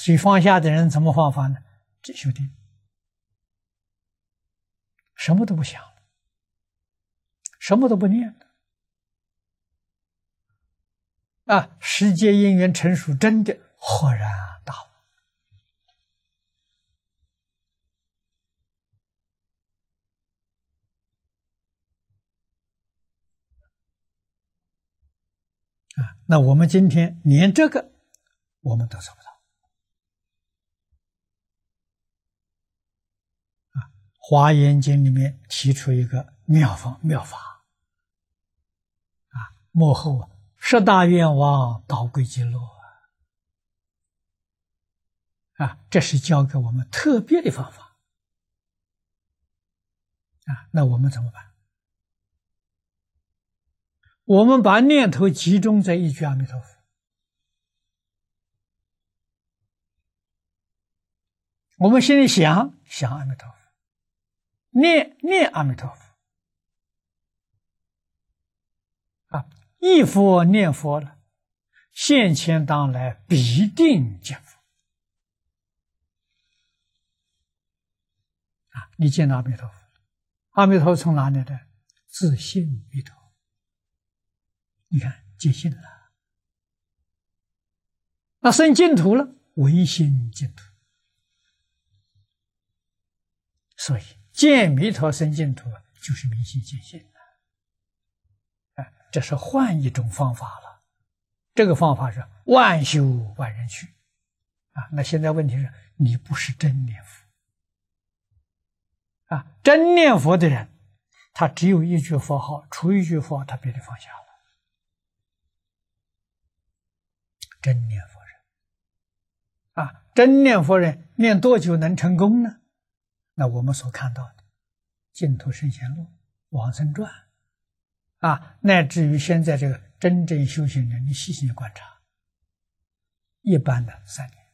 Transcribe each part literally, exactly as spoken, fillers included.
所以放下的人怎么放法呢？只修定，什么都不想了，什么都不念了。啊，世界因缘成熟，真的豁然大悟。啊，那我们今天连这个我们都做不到。啊，《华严经》里面提出一个妙方妙法。啊，幕后十大愿望导归极乐。啊，这是教给我们特别的方法。啊，那我们怎么办？我们把念头集中在一句阿弥陀佛，我们心里想想阿弥陀佛，念念阿弥陀佛，啊，忆佛念佛了，现前当来必定见佛。啊，你见到阿弥陀佛，阿弥陀佛从哪里来？自性弥陀。你看，见性了，那生净土了，唯心净土。所以见弥陀生净土，就是明心见性了。哎，这是换一种方法了。这个方法是万修万人去。啊，那现在问题是你不是真念佛。啊，真念佛的人，他只有一句佛号，除一句佛号，他别的放下了。真念佛人啊，真念佛人念多久能成功呢？那我们所看到的《净土圣贤录》《往生传》啊，乃至于现在这个真正修行人，你细心的观察，一般的三年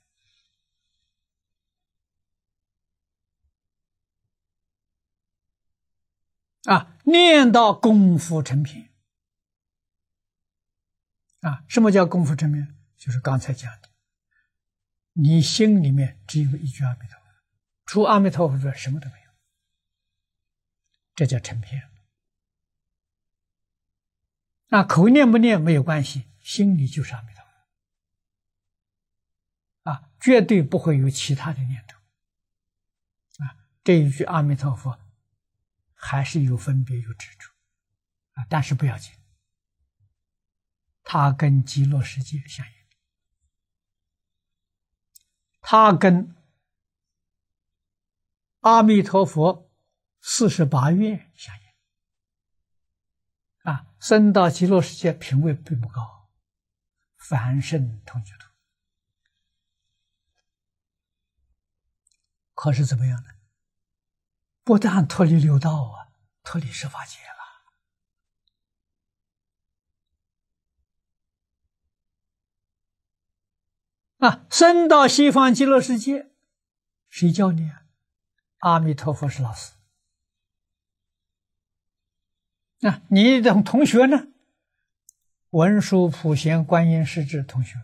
啊，念到功夫成片啊。什么叫功夫成片？就是刚才讲的，你心里面只有一句阿弥陀佛，除阿弥陀佛之外什么都没有，这叫成片。那口念不念没有关系，心里就是阿弥陀佛啊，绝对不会有其他的念头啊。这一句阿弥陀佛还是有分别有执着啊，但是不要紧，它跟极乐世界相应。他跟阿弥陀佛四十八愿相应啊，升到极乐世界品位并不高，凡圣同居土。可是怎么样呢？不但脱离六道啊，脱离十法界了。啊，升到西方极乐世界，谁教你啊？阿弥陀佛是老师。啊，你的同学呢？文殊普贤观音势至同学。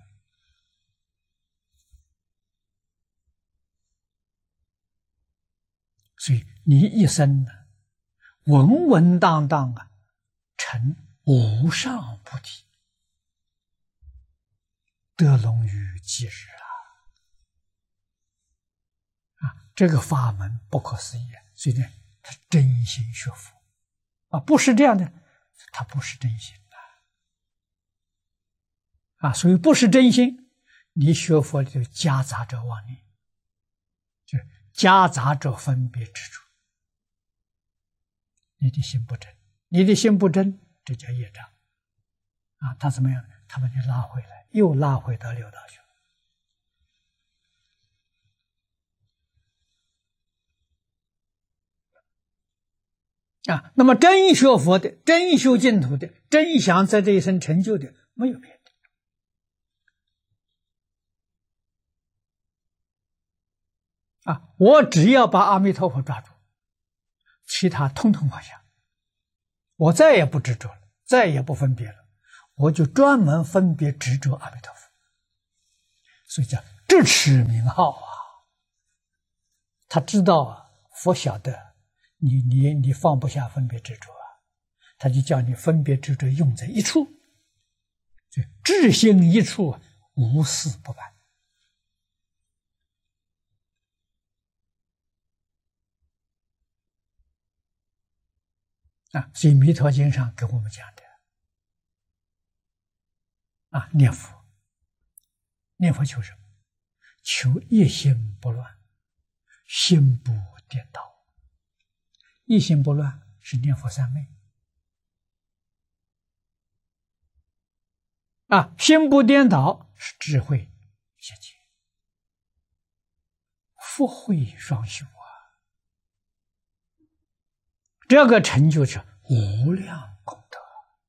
所以你一生呢，稳稳当当啊，成无上菩提。得龙于即日啊！啊，这个法门不可思议，所以呢，他真心学佛啊，不是这样的，他不是真心的啊。所以不是真心，你学佛就夹杂着妄念，就夹杂着分别执着，你的心不真，你的心不真，这叫业障啊。他怎么样？他把你拉回来，又拉回到六道去啊。那么真学佛的，真修净土的，真想在这一生成就的，没有别的啊。我只要把阿弥陀佛抓住，其他通通放下，我再也不执着了，再也不分别了，我就专门分别执着阿弥陀佛，所以叫直持名号啊，他知道啊，佛晓得你你你放不下分别执着啊，他就叫你分别执着用在一处，就志心一处，无事不办。啊，所以《弥陀经》上给我们讲的啊，念佛，念佛求什么？求一心不乱，心不颠倒。一心不乱是念佛三昧啊，心不颠倒是智慧现前，福慧双修啊，这个成就是无量功德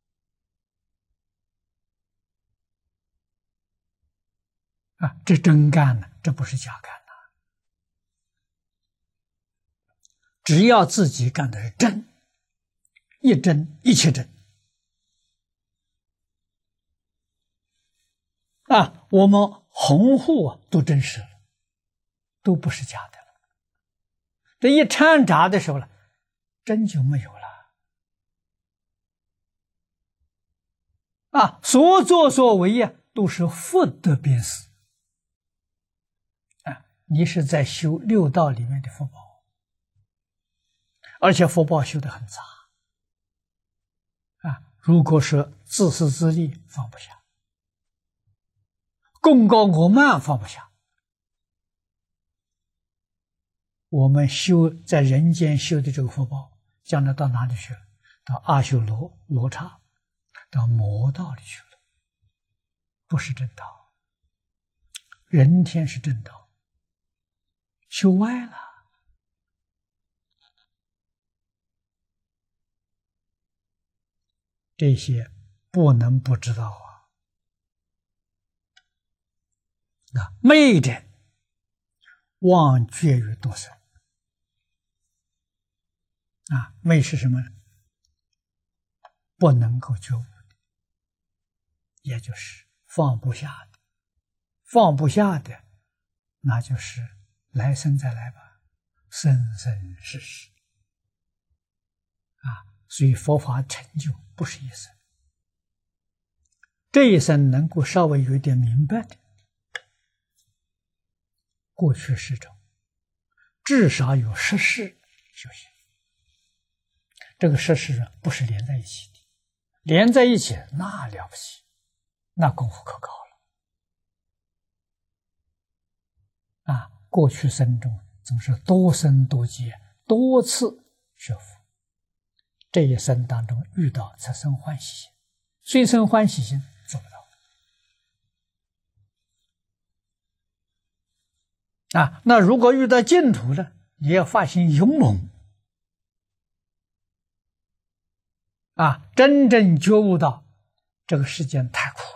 啊！这真干呢，这不是假干呐。只要自己干的是真，一真一切真啊！我们弘护啊都真实了，都不是假的了。这一掺杂的时候了，真就没有了啊！所作所为呀、啊，都是福德边施啊！你是在修六道里面的福报，而且福报修得很杂啊！如果是自私自利，放不下；功高我慢，放不下。我们修在人间修的这个福报，将来到哪里去了？到阿修罗罗刹，到魔道里去了，不是正道。人天是正道，修歪了。这些不能不知道啊！那昧者忘绝于多生啊！昧是什么呢？不能够觉悟的，也就是放不下的。放不下的，那就是来生再来吧，生生世世啊！所以佛法成就不是一生，这一生能够稍微有一点明白的，过去世中至少有十世修行。这个十世不是连在一起的，连在一起那了不起，那功夫可高了啊！过去生中总是多生多劫，多次学佛，这一生当中遇到才生欢喜心，虽生欢喜心做不到啊！那如果遇到净土呢，你要发心勇猛啊，真正觉悟到这个世间太苦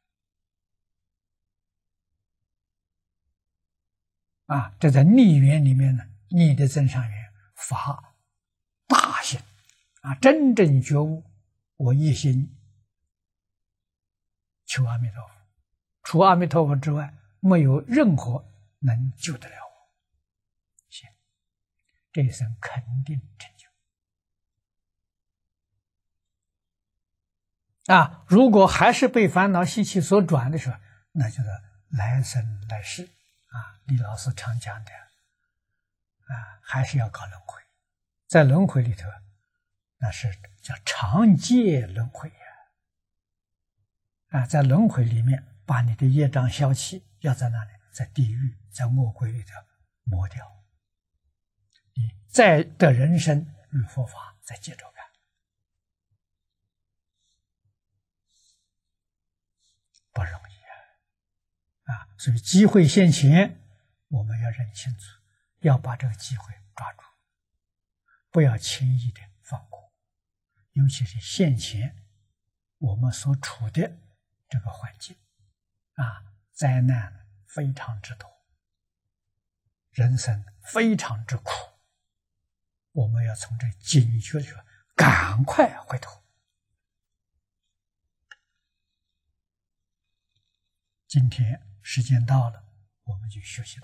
了啊！这在逆缘里面呢，逆的增上缘发大心啊，真正觉悟，我一心求阿弥陀佛，除阿弥陀佛之外，没有任何能救得了我。行，这一生肯定成就啊！如果还是被烦恼习气所转的时候，那就是来生来世啊！李老师常讲的啊，还是要搞轮回，在轮回里头，那是叫长劫轮回呀！啊，在轮回里面，把你的业障消气，要在哪里？在地狱，在恶鬼里头磨掉。你再的人生与佛法再接着干。不容易啊！啊，所以机会现前，我们要认清楚，要把这个机会抓住，不要轻易的放过。尤其是现前我们所处的这个环境啊，灾难非常之多，人生非常之苦，我们要从这警觉里赶快回头。今天时间到了， 我们就学习到。